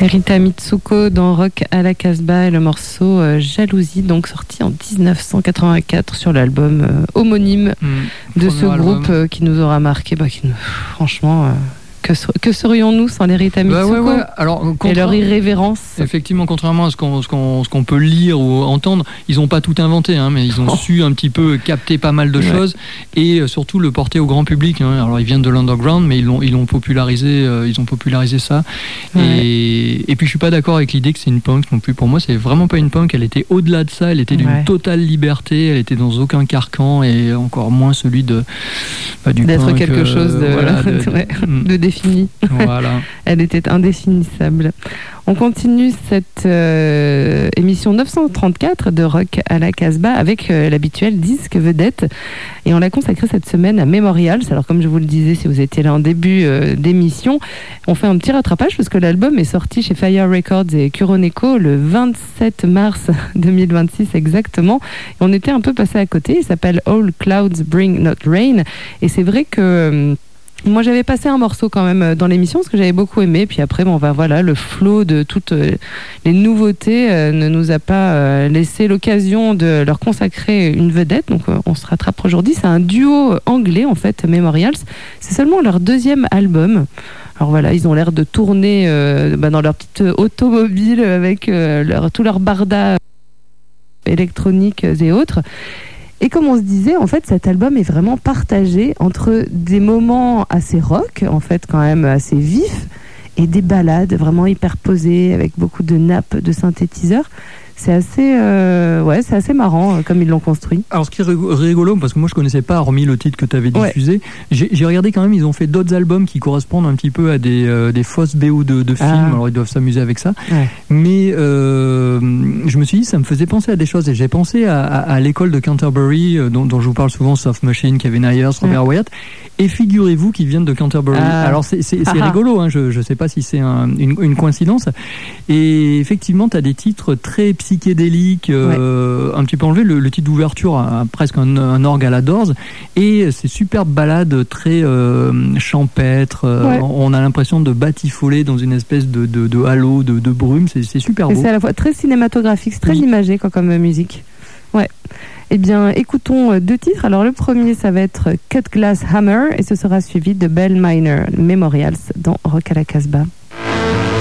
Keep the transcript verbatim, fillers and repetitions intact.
Rita Mitsuko dans Rock à la Casbah et le morceau euh, Jalousie, donc sorti en dix-neuf cent quatre-vingt-quatre sur l'album euh, homonyme mmh, de ce groupe euh, qui nous aura marqué, bah, qui nous, franchement... Euh, Que, ser- que serions-nous sans les Rita Mitsuko bah ouais, ouais. Alors, et leur irrévérence? Effectivement, contrairement à ce qu'on, ce, qu'on, ce qu'on peut lire ou entendre, ils n'ont pas tout inventé, hein, mais ils ont oh. su un petit peu capter pas mal de ouais. choses et surtout le porter au grand public. Hein. Alors, ils viennent de l'underground, mais ils l'ont, ils l'ont popularisé, euh, ils ont popularisé ça. Ouais. Et, et puis, je suis pas d'accord avec l'idée que c'est une punk non plus. Pour moi, c'est vraiment pas une punk. Elle était au-delà de ça. Elle était d'une ouais. totale liberté. Elle était dans aucun carcan et encore moins celui de bah, du d'être punk, quelque euh, chose de, voilà, de, ouais, de défini. Voilà. Elle était indéfinissable. On continue cette euh, émission neuf cent trente-quatre de Rock à la Casbah avec euh, l'habituel disque vedette. Et on l'a consacré cette semaine à Memorials. Alors comme je vous le disais, si vous étiez là en début euh, d'émission, on fait un petit rattrapage parce que l'album est sorti chez Fire Records et Kuroneko le vingt-sept mars deux mille vingt-six exactement. Et on était un peu passé à côté. Il s'appelle All Clouds Bring Not Rain. Et c'est vrai que... Euh, moi, j'avais passé un morceau quand même dans l'émission parce que j'avais beaucoup aimé. Puis après, bon, bah, voilà, le flot de toutes euh, les nouveautés euh, ne nous a pas euh, laissé l'occasion de leur consacrer une vedette. Donc, euh, on se rattrape aujourd'hui. C'est un duo anglais, en fait, Memorials. C'est seulement leur deuxième album. Alors voilà, ils ont l'air de tourner euh, bah, dans leur petite automobile avec euh, leur, tout leur barda électroniques et autres. Et comme on se disait, en fait, cet album est vraiment partagé entre des moments assez rock, en fait, quand même assez vifs, et des ballades vraiment hyper posées, avec beaucoup de nappes, de synthétiseurs. C'est assez, euh, ouais, c'est assez marrant euh, comme ils l'ont construit. Alors, ce qui est rigolo, parce que moi je connaissais pas, hormis le titre que tu avais diffusé, ouais. j'ai, j'ai regardé quand même, ils ont fait d'autres albums qui correspondent un petit peu à des, euh, des fausses B O de, de films, ah. alors ils doivent s'amuser avec ça. Ouais. Mais euh, je me suis dit, ça me faisait penser à des choses, et j'ai pensé à, à, à l'école de Canterbury, euh, dont, dont je vous parle souvent, Soft Machine, Kevin Ayers, Robert ouais. Wyatt, et figurez-vous qu'ils viennent de Canterbury. Ah. Alors c'est, c'est, c'est rigolo, hein, je, je sais pas si c'est un, une, une coïncidence, et effectivement, tu as des titres très psychédélique, euh, ouais. un petit peu enlevé. Le, le titre d'ouverture a, a presque un, un orgue à la Doors et ces superbes ballades très euh, champêtres. Euh, ouais. On a l'impression de batifoler dans une espèce de, de, de halo, de, de brume. C'est, c'est super beau. Et c'est à la fois très cinématographique, c'est très oui. imagé quoi, comme musique. Ouais. Eh bien, écoutons deux titres. Alors, le premier, ça va être Cut Glass Hammer et ce sera suivi de Bell Minor Memorials dans Rock à la Casbah.